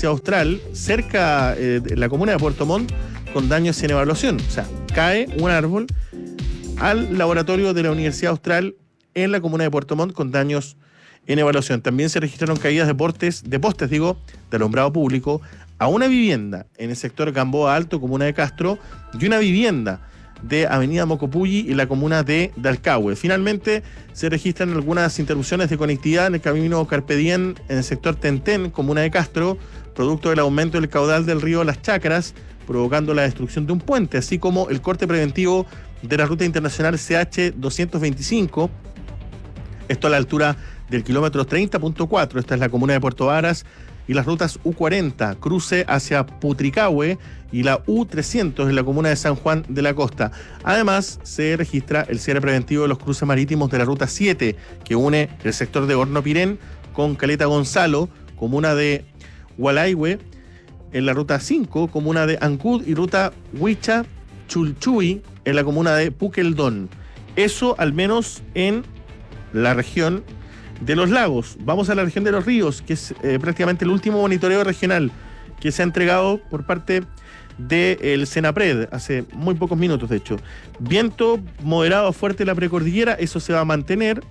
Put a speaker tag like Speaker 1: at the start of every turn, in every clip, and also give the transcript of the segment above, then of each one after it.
Speaker 1: Universidad Austral, cerca de la comuna de Puerto Montt, con daños sin evaluación. O sea, cae un árbol al laboratorio de la Universidad Austral en la comuna de Puerto Montt con daños en evaluación. También se registraron caídas de postes, de alumbrado público a una vivienda en el sector Gamboa Alto, comuna de Castro, y una vivienda de Avenida Mocopulli y la comuna de Dalcahue. Finalmente, se registran algunas interrupciones de conectividad en el camino Carpe Diem en el sector Tentén, comuna de Castro, producto del aumento del caudal del río Las Chacras, provocando la destrucción de un puente, así como el corte preventivo de la ruta internacional CH 225, esto a la altura del kilómetro 30.4, esta es la comuna de Puerto Varas, y las rutas U40, cruce hacia Putricahue, y la U300 en la comuna de San Juan de la Costa. Además, se registra el cierre preventivo de los cruces marítimos de la ruta 7, que une el sector de Horno Pirén con Caleta Gonzalo, comuna de Hualaihue, en la ruta 5, comuna de Ancud, y ruta Huicha Chulchuy, en la comuna de Puqueldón. Eso al menos en la región de los lagos. Vamos a la región de los ríos, que es prácticamente el último monitoreo regional que se ha entregado por parte del Senapred hace muy pocos minutos, de hecho. Viento moderado a fuerte en la precordillera, eso se va a mantener.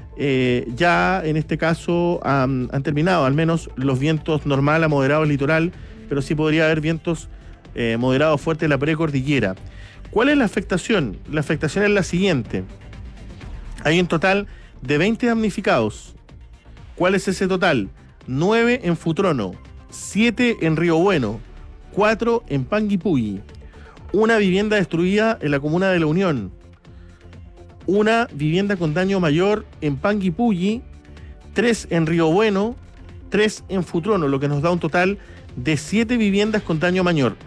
Speaker 1: Ya en este caso han terminado al menos los vientos normal a moderado litoral, pero sí podría haber vientos moderados fuertes en la precordillera. ¿Cuál es la afectación? La afectación es la siguiente. Hay un total de 20 damnificados. ¿Cuál es ese total? 9 en Futrono, 7 en Río Bueno, 4 en Panguipulli, una vivienda destruida en la comuna de La Unión, una vivienda con daño mayor en Panguipulli, 3 en Río Bueno, 3 en Futrono, lo que nos da un total de 7 viviendas con daño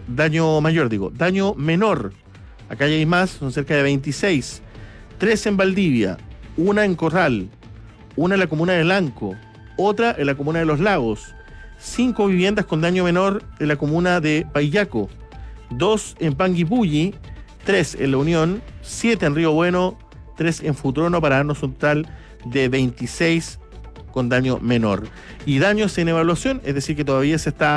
Speaker 1: menor. Acá hay más, son cerca de 26. 3 en Valdivia, una en Corral, una en la comuna de Lanco, otra en la comuna de Los Lagos, 5 viviendas con daño menor en la comuna de Paillaco, 2 en Panguipulli, 3 en La Unión, 7 en Río Bueno, 3 en Futrono, para darnos un total de 26 con daño menor. Y daños en evaluación, es decir, que todavía se está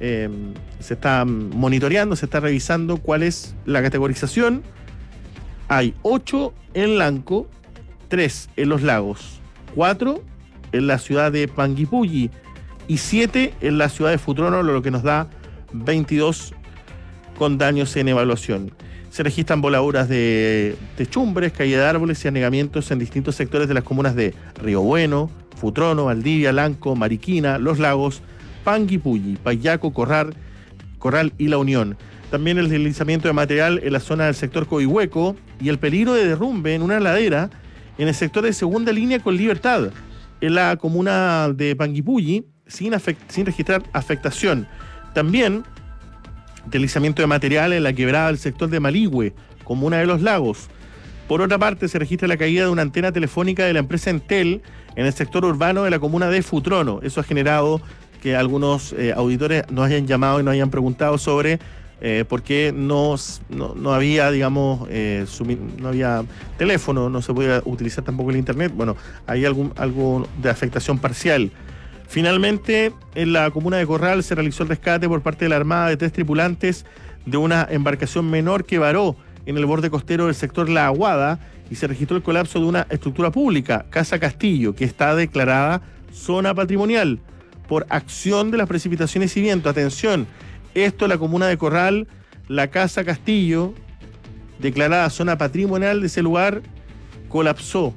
Speaker 1: monitoreando, se está revisando cuál es la categorización. Hay 8 en Lanco, 3 en Los Lagos, 4 en la ciudad de Panguipulli y 7 en la ciudad de Futrono, lo que nos da 22 con daños en evaluación. Se registran voladuras de techumbres, caída de árboles y anegamientos en distintos sectores de las comunas de Río Bueno, Futrono, Valdivia, Lanco, Mariquina, Los Lagos, Panguipulli, Paillaco, Corral y La Unión. También el deslizamiento de material en la zona del sector Coihueco y el peligro de derrumbe en una ladera en el sector de Segunda Línea con Libertad, en la comuna de Panguipulli, sin registrar afectación. También deslizamiento de material en la quebrada del sector de Maligüe, comuna de Los Lagos. Por otra parte, se registra la caída de una antena telefónica de la empresa Entel en el sector urbano de la comuna de Futrono. Eso ha generado que algunos auditores nos hayan llamado y nos hayan preguntado sobre por qué no había, digamos, no había teléfono, no se podía utilizar tampoco el internet. Bueno, hay algo de afectación parcial. Finalmente, en la comuna de Corral se realizó el rescate por parte de la Armada de 3 tripulantes de una embarcación menor que varó en el borde costero del sector La Aguada y se registró el colapso de una estructura pública, Casa Castillo, que está declarada zona patrimonial por acción de las precipitaciones y viento. Atención, esto en la comuna de Corral, la Casa Castillo, declarada zona patrimonial de ese lugar, colapsó.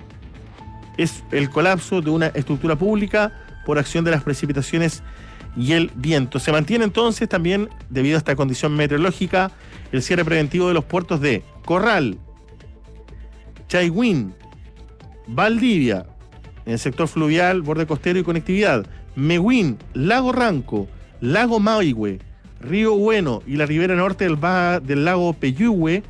Speaker 1: Es el colapso de una estructura pública por acción de las precipitaciones y el viento. Se mantiene entonces también, debido a esta condición meteorológica, el cierre preventivo de los puertos de Corral, Chaihuín, Valdivia, en el sector fluvial, borde costero y conectividad, Mehuín, Lago Ranco, Lago Maihue, Río Bueno y la ribera norte del lago Peyehue,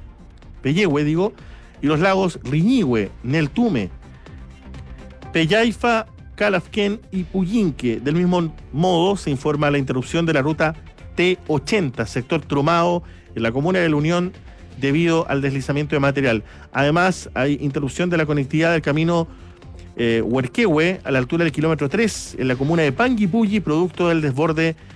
Speaker 1: y los lagos Riñihue, Neltume, Pellaifa, Calafquén y Puyinque. Del mismo modo, se informa la interrupción de la ruta T80, sector Trumao, en la comuna de La Unión, debido al deslizamiento de material. Además, hay interrupción de la conectividad del camino Huerquehue, a la altura del kilómetro 3, en la comuna de Panguipulli, producto del desborde